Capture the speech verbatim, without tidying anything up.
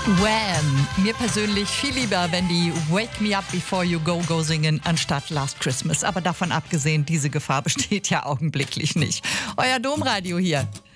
Wham! Mir persönlich viel lieber, wenn die Wake Me Up Before You Go Go singen, anstatt Last Christmas. Aber davon abgesehen, diese Gefahr besteht ja augenblicklich nicht. Euer Domradio hier.